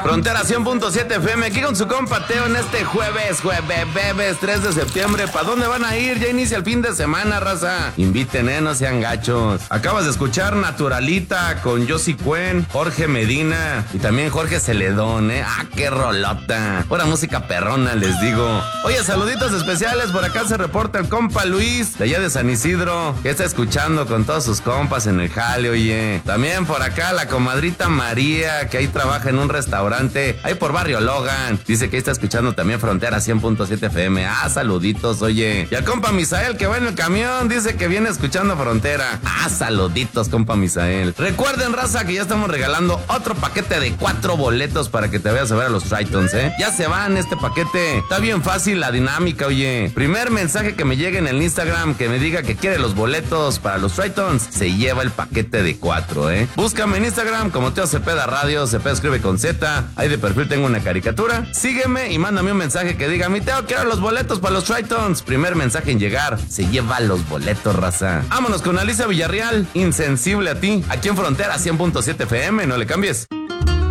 Frontera 100.7 FM, aquí con su compa Teo en este jueves 3 de septiembre. ¿Para dónde van a ir? Ya inicia el fin de semana, raza. Inviten, no sean gachos. Acabas de escuchar Naturalita con Josie Cuen, Jorge Medina y también Jorge Celedón, qué rolota. Pura música perrona, les digo. Oye, saluditos especiales, por acá se reporta el compa Luis, de allá de San Isidro, que está escuchando con todos sus compas en el jale, oye. También por acá la comadrita María, que ahí trabaja en un restaurante, ahí por Barrio Logan. Dice que ahí está escuchando también Frontera 100.7 FM. Saluditos, oye. Y al compa Misael, que va en el camión, dice que viene escuchando Frontera. Saluditos, compa Misael. Recuerden, raza, que ya estamos regalando otro paquete de 4 boletos para que te vayas a ver a los Tritons, Ya se van este paquete. Está bien fácil la dinámica, oye. Primer mensaje que me llegue en el Instagram que me diga que quiere los boletos para los Tritons, se lleva el paquete de 4, Búscame en Instagram como Teo Cepeda Radio, Cepeda escribe con Z. Ahí de perfil tengo una caricatura. Sígueme y mándame un mensaje que diga: mi Teo, quiero los boletos para los Tritons. Primer mensaje en llegar, se lleva los boletos, raza. Vámonos con Alicia Villarreal, Insensible a ti, aquí en Frontera 100.7 FM, no le cambies.